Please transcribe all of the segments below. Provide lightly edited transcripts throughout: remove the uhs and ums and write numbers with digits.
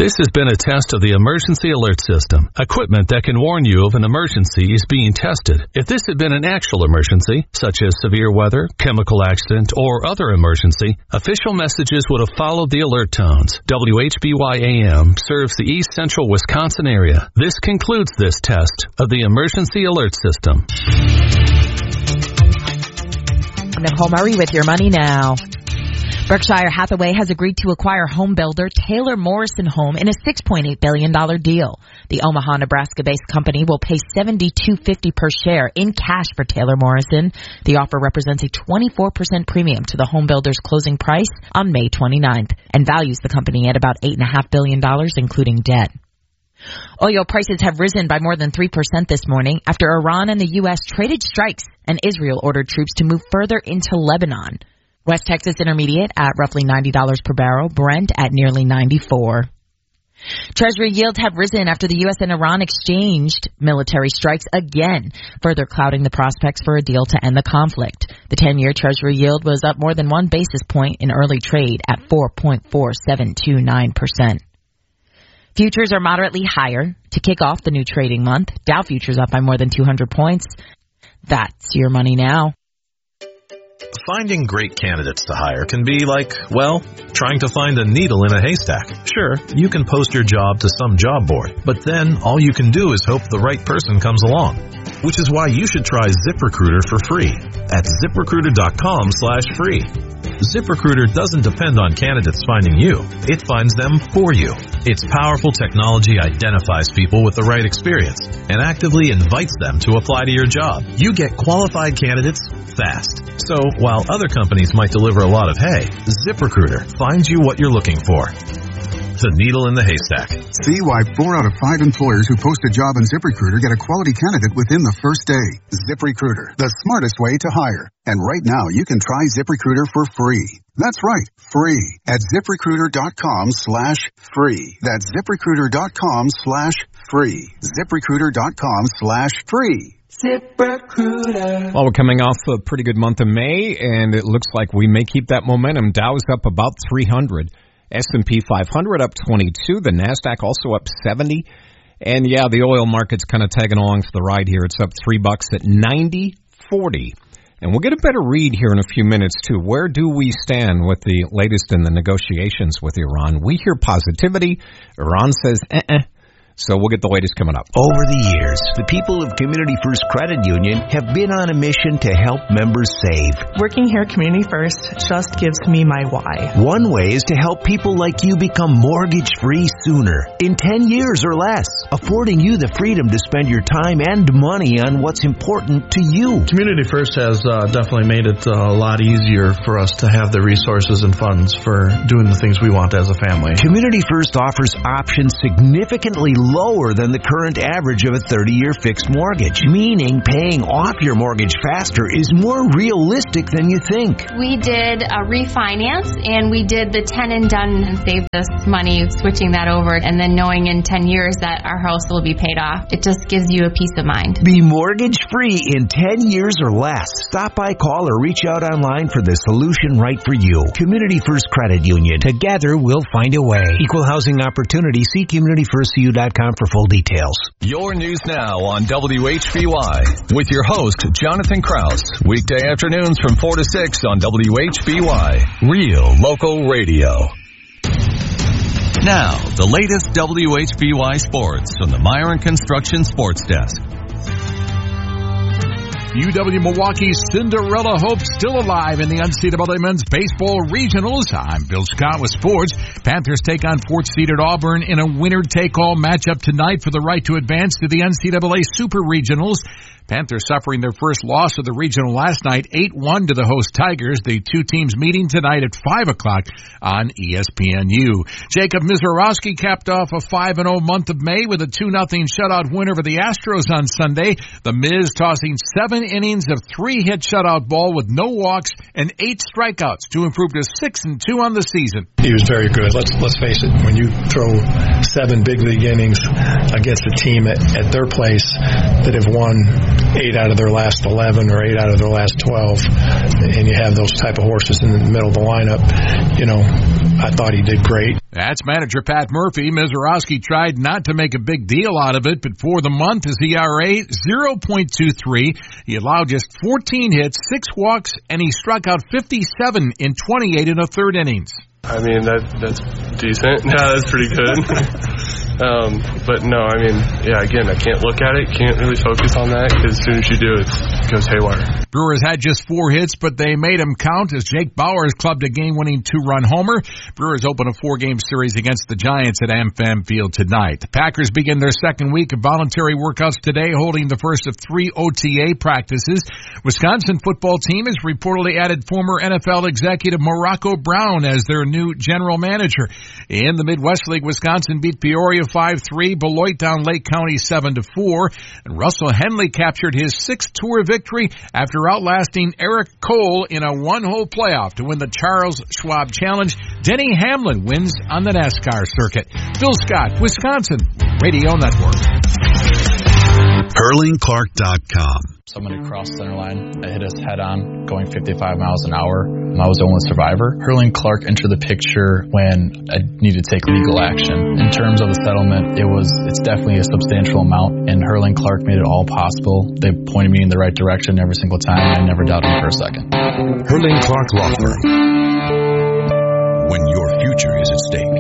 This has been a test of the emergency alert system. Equipment that can warn you of an emergency is being tested. If this had been an actual emergency, such as severe weather, chemical accident, or other emergency, official messages would have followed the alert tones. WHBY-AM serves the East Central Wisconsin area. This concludes this test of the emergency alert system. Nicole Murray with your Money Now. Berkshire Hathaway has agreed to acquire home builder Taylor Morrison Home in a $6.8 billion deal. The Omaha, Nebraska-based company will pay $72.50 per share in cash for Taylor Morrison. The offer represents a 24% premium to the home builder's closing price on May 29th and values the company at about $8.5 billion, including debt. Oil prices have risen by more than 3% this morning after Iran and the U.S. traded strikes and Israel ordered troops to move further into Lebanon. West Texas Intermediate at roughly $90 per barrel, Brent at nearly 94. Treasury yields have risen after the U.S. and Iran exchanged military strikes again, further clouding the prospects for a deal to end the conflict. The 10-year Treasury yield was up more than 1 basis point in early trade at 4.4729%. Futures are moderately higher to kick off the new trading month. Dow futures up by more than 200 points. That's your Money Now. Finding great candidates to hire can be like, well, trying to find a needle in a haystack. Sure, you can post your job to some job board, but then all you can do is hope the right person comes along. Which is why you should try ZipRecruiter for free at ZipRecruiter.com/free. ZipRecruiter doesn't depend on candidates finding you. It finds them for you. Its powerful technology identifies people with the right experience and actively invites them to apply to your job. You get qualified candidates fast. So while other companies might deliver a lot of hay, ZipRecruiter finds you what you're looking for. The needle in the haystack. See why 4 out of 5 employers who post a job on ZipRecruiter get a quality candidate within the first day. ZipRecruiter, the smartest way to hire. And right now, you can try ZipRecruiter for free. That's right, free at ZipRecruiter.com/free. That's ZipRecruiter.com/free. ZipRecruiter.com/free. ZipRecruiter. Well, we're coming off a pretty good month of May, and it looks like we may keep that momentum. Dow's up about 300. S&P 500 up 22. The NASDAQ also up 70. And, yeah, the oil market's kind of tagging along for the ride here. It's up $3 at 90.40. And we'll get a better read here in a few minutes, too. Where do we stand with the latest in the negotiations with Iran? We hear positivity. Iran says, So we'll get the latest coming up. Over the years, the people of Community First Credit Union have been on a mission to help members save. Working here at Community First just gives me my why. One way is to help people like you become mortgage-free sooner, in 10 years or less, affording you the freedom to spend your time and money on what's important to you. Community First has definitely made it a lot easier for us to have the resources and funds for doing the things we want as a family. Community First offers options significantly lower than the current average of a 30-year fixed mortgage, meaning paying off your mortgage faster is more realistic than you think. We did a refinance, and we did the 10 and done and saved us money switching that over, and then knowing in 10 years that our house will be paid off. It just gives you a peace of mind. Be mortgage-free in 10 years or less. Stop by, call, or reach out online for the solution right for you. Community First Credit Union. Together, we'll find a way. Equal housing opportunity. See CommunityFirstCU.com for full details. Your news now on WHBY with your host, Jonathan Krause. Weekday afternoons from 4 to 6 on WHBY. Real local radio. Now, the latest WHBY sports from the Myron Construction Sports Desk. UW-Milwaukee's Cinderella hope still alive in the NCAA Men's Baseball Regionals. I'm Bill Scott with sports. Panthers take on fourth-seeded Auburn in a winner-take-all matchup tonight for the right to advance to the NCAA Super Regionals. Panthers suffering their first loss of the regional last night, 8-1 to the host Tigers. The two teams meeting tonight at 5 o'clock on ESPNU. Jacob Mizorowski capped off a 5-0 month of May with a 2-0 shutout win over the Astros on Sunday. The Miz tossing 7 innings of 3-hit shutout ball with no walks and 8 strikeouts to improve to 6-2 on the season. He was very good. Let's face it, when you throw 7 big league innings against a team at their place that have won 8 out of their last 11 or 8 out of their last 12, and you have those type of horses in the middle of the lineup, I thought he did great. That's manager Pat Murphy. Mizorowski tried not to make a big deal out of it, but for the month, his ERA, 0.23. He allowed just 14 hits, 6 walks, and he struck out 57 in 28 in the third innings. I mean, that's decent. Yeah, that's pretty good. But no, I mean, again, I can't look at it, can't really focus on that, because as soon as you do, it goes haywire. Brewers had just 4 hits, but they made them count as Jake Bauers clubbed a game-winning 2-run homer. Brewers open a 4-game series against the Giants at AmFam Field tonight. The Packers begin their second week of voluntary workouts today, holding the first of 3 OTA practices. Wisconsin football team has reportedly added former NFL executive Morocco Brown as their new general manager. In the Midwest League, Wisconsin beat Peoria 5-3, Beloit down Lake County 7-4, and Russell Henley captured his 6th tour victory after outlasting Eric Cole in a 1-hole playoff to win the Charles Schwab Challenge. Denny Hamlin wins on the NASCAR circuit. Phil Scott, Wisconsin Radio Network. HurlingClark.com. Someone had crossed center line that hit us head on going 55 miles an hour. I was the only survivor. Hurling Clark entered the picture when I needed to take legal action. In terms of the settlement, it's definitely a substantial amount, and Hurling Clark made it all possible. They pointed me in the right direction every single time, and I never doubted them for a second. Hurling Clark Law Firm. When your future is at stake.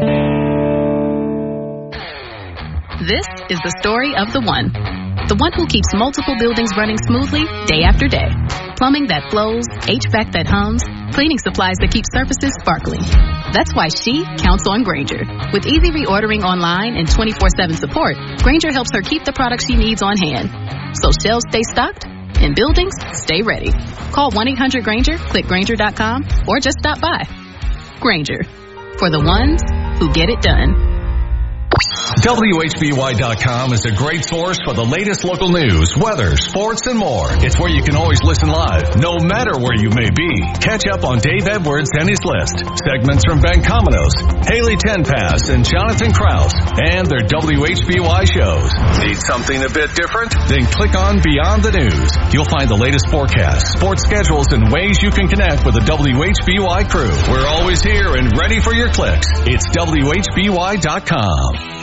This is the story of the one. The one who keeps multiple buildings running smoothly day after day. Plumbing that flows, HVAC that hums, cleaning supplies that keep surfaces sparkling. That's why she counts on Grainger. With easy reordering online and 24/7 support, Grainger helps her keep the products she needs on hand. So shelves stay stocked and buildings stay ready. Call 1-800-GRAINGER, click Grainger.com, or just stop by. Grainger, for the ones who get it done. WHBY.com is a great source for the latest local news, weather, sports, and more. It's where you can always listen live, no matter where you may be. Catch up on Dave Edwards and his list, segments from Ben Cominos, Haley Tenpass, and Jonathan Krause, and their WHBY shows. Need something a bit different? Then click on Beyond the News. You'll find the latest forecasts, sports schedules, and ways you can connect with the WHBY crew. We're always here and ready for your clicks. It's WHBY.com.